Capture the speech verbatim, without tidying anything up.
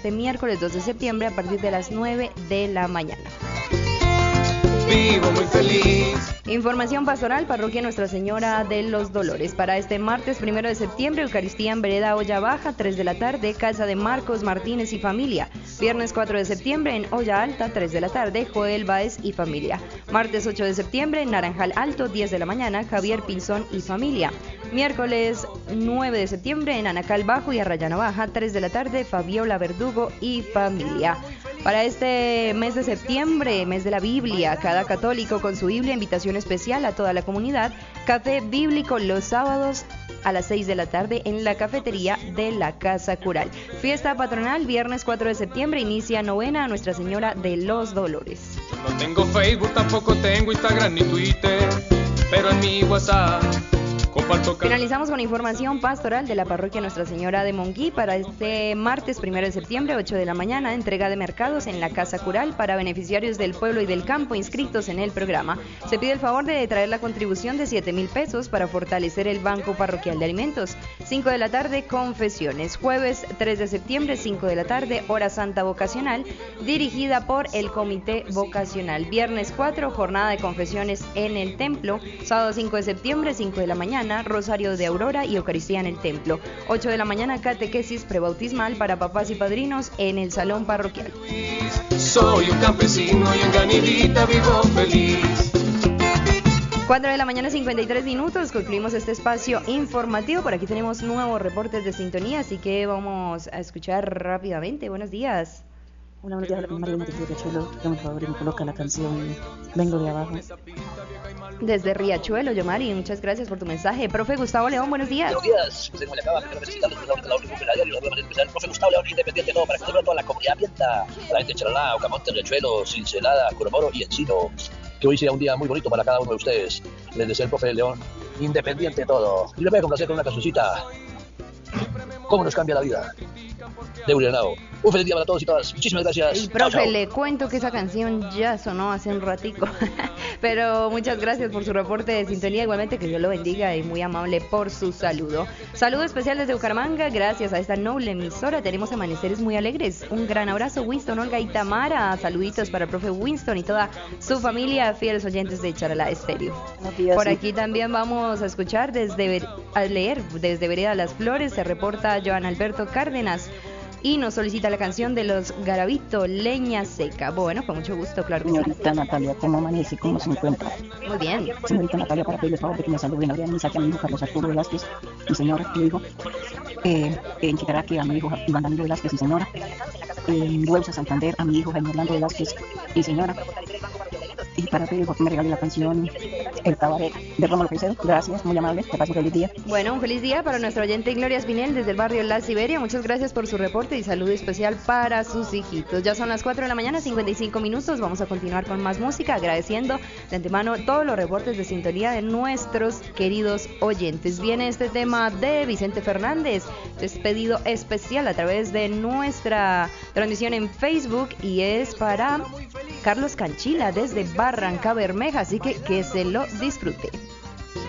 este miércoles dos de septiembre a partir de las nueve de la mañana. Vivo muy feliz. Información pastoral, Parroquia Nuestra Señora de los Dolores. Para este martes primero de septiembre, Eucaristía en Vereda Olla Baja, tres de la tarde, Casa de Marcos Martínez y familia. Viernes cuatro de septiembre, en Olla Alta, tres de la tarde, Joel Báez y familia. Martes ocho de septiembre, en Naranjal Alto, diez de la mañana, Javier Pinzón y familia. Miércoles nueve de septiembre, en Anacal Bajo y Arrayana Baja, tres de la tarde, Fabiola Verdugo y familia. Para este mes de septiembre, mes de la Biblia, cada católico con su Biblia, invitación especial a toda la comunidad, café bíblico los sábados a las seis de la tarde en la cafetería de la Casa Cural. Fiesta patronal, viernes cuatro de septiembre, inicia novena a Nuestra Señora de los Dolores. No tengo Facebook, tampoco tengo Instagram ni Twitter, pero en mi WhatsApp comparto. Finalizamos con información pastoral de la Parroquia Nuestra Señora de Monguí para este martes primero de septiembre, ocho de la mañana, entrega de mercados en la Casa Cural para beneficiarios del pueblo y del campo inscritos en el programa. Se pide el favor de traer la contribución de siete mil pesos para fortalecer el Banco Parroquial de Alimentos. cinco de la tarde, confesiones. Jueves tres de septiembre, cinco de la tarde, hora santa vocacional, dirigida por el Comité Vocacional. Viernes cuatro, jornada de confesiones en el templo. Sábado cinco de septiembre, cinco de la mañana, Rosario de Aurora y Eucaristía en el templo. ocho de la mañana, catequesis prebautismal para papás y padrinos en el salón parroquial. Soy un campesino y en Ganilita vivo feliz. cuatro de la mañana, cincuenta y tres minutos, concluimos este espacio informativo. Por aquí tenemos nuevos reportes de sintonía, así que vamos a escuchar rápidamente. Buenos días. Hola, buenos días, María de Riachuelo. Dame el favor y me coloca la canción Vengo de Abajo. Desde Riachuelo, Yomari, muchas gracias por tu mensaje. Profe Gustavo León, buenos días. Buenos días, José Manuel Acaba, quiero felicitar a los profesores de la Orden Pública Diario, los profesores especiales, profe Gustavo León, independiente, todo, para que toda la comunidad ambienta, la gente de Charalá, Ocamonte, Riachuelo, Cincelada, Coromoro y Encino. Que hoy sea un día muy bonito para cada uno de ustedes. Les deseo el profe León, independiente todo. Y le voy a complacer con una cancioncita. ¿Cómo nos cambia la vida? De Urianao. Un feliz día para todos y todas. Muchísimas gracias. Y profe, chao, chao. Le cuento que esa canción ya sonó hace un ratico. Pero muchas gracias por su reporte de sintonía. Igualmente, que Dios lo bendiga y muy amable por su saludo. Saludo especial desde Bucaramanga. Gracias a esta noble emisora tenemos amaneceres muy alegres. Un gran abrazo, Winston, Olga y Tamara. Saluditos para el profe Winston y toda su familia, fieles oyentes de Charalá Estéreo. Por aquí también vamos a escuchar desde a leer desde Vereda Las Flores. Se reporta Joan Alberto Cárdenas y nos solicita la canción de los Garavito, Leña Seca. Bueno, con mucho gusto, claro. Señorita Natalia, ¿cómo amanece? ¿Cómo se encuentra? Muy bien. Señorita Natalia, para pedirles favor de que me saluden a mi saque a mi hijo Carlos Arturo Velázquez, mi señora, mi hijo, eh, en Chicaraqui a mi hijo Iván Danilo Velázquez y señora, en Huelsa, Santander, a mi hijo Jaime Orlando Velázquez y señora. Y para pedir por que me regale la canción El Cabaret de Rómulo Caicedo. Gracias, muy amable, que pase un feliz día. Bueno, un feliz día para nuestra oyente Gloria Espinel desde el barrio La Siberia. Muchas gracias por su reporte y saludo especial para sus hijitos. Ya son las cuatro de la mañana, cincuenta y cinco minutos. Vamos a continuar con más música, agradeciendo de antemano todos los reportes de sintonía de nuestros queridos oyentes. Viene este tema de Vicente Fernández, despedido especial a través de nuestra transmisión en Facebook, y es para Carlos Canchila desde Barranca Bermeja, así que que se lo disfrute.